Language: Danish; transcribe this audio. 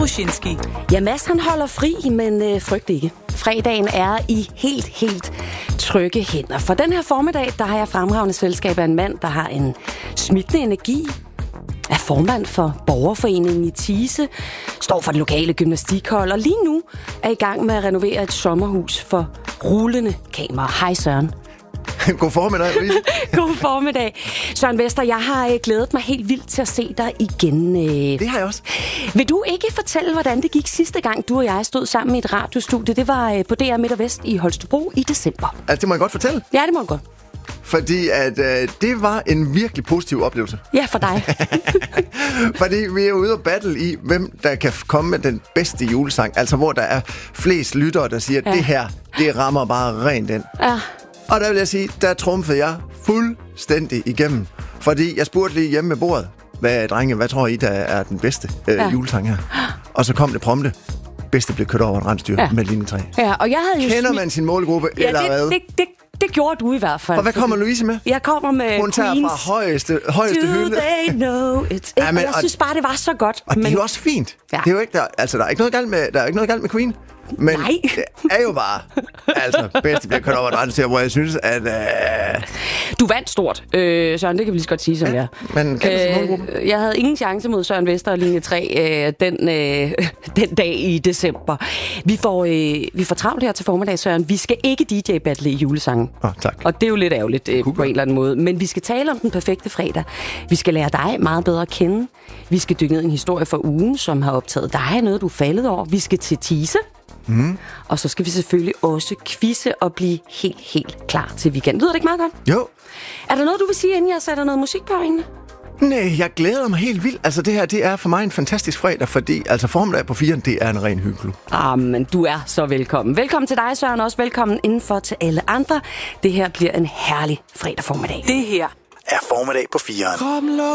Muschinski. Ja, Mads han holder fri, men frygt ikke. Fredagen er i helt trygge hænder. For den her formiddag, der har jeg fremragende selskab af en mand, der har en smittende energi, er formand for borgerforeningen i Thise, står for det lokale gymnastikhold, og lige nu er i gang med at renovere et sommerhus for rullende kamera. Hej Søren. God formiddag, Louise. God formiddag. Søren Vester, jeg har glædet mig helt vildt til at se dig igen. Det har jeg også. Vil du ikke fortælle, hvordan det gik sidste gang, du og jeg stod sammen i et radiostudie? Det var på DR Midt og Vest i Holstebro i december. Altså, det må jeg godt fortælle. Ja, det må du godt. Fordi at, det var en virkelig positiv oplevelse. Ja, for dig. Fordi vi er ude og battle i, hvem der kan komme med den bedste julesang. Altså, hvor der er flest lyttere, der siger, at det her, det rammer bare rent ind. Ja. Og der vil jeg sige, der trumfede jeg fuldstændig igennem. Fordi jeg spurgte lige hjemme med bordet, hvad tror I, der er den bedste julesang her? Og så kom det prompte. Bedste blev kørt over et rensdyr med linje 3. Ja, og jeg havde jo Kender man sin målgruppe, eller hvad? Det gjorde du i hvert fald. Og hvad kommer Louise med? Jeg kommer med Hun tager Queens. fra højeste hylde. Do they know it? Ja, men, jeg synes bare, det var så godt. Og det er jo også fint. Ja. Det er jo ikke, der er ikke noget galt med Queen. Men nej. Det er jo bare, bedste bliver kørt over et rensdyr, hvor jeg synes, at... Du vandt stort, Søren, det kan vi lige så godt sige, som jeg. Men jeg havde ingen chance mod Søren Vester og linje 3 den dag i december. Vi får travlt her til formiddag, Søren. Vi skal ikke DJ-battle i julesangen. Tak. Og det er jo lidt ærgerligt på en eller anden måde. Men vi skal tale om den perfekte fredag. Vi skal lære dig meget bedre at kende. Vi skal dykke ned i en historie fra ugen, som har optaget dig, noget du er faldet over. Vi skal til Thise. Og så skal vi selvfølgelig også quizze og blive helt klar til weekend. Lyder det ikke meget godt? Jo. Er der noget, du vil sige, inden jeg sætter noget musik på egentlig? Nej, jeg glæder mig helt vildt. Altså det her, det er for mig en fantastisk fredag, fordi formiddag på 4'eren, det er en ren hyggeklub. Men du er så velkommen. Velkommen til dig, Søren, også velkommen indenfor til alle andre. Det her bliver en herlig fredag formiddag. Det her er formiddag på 4'eren.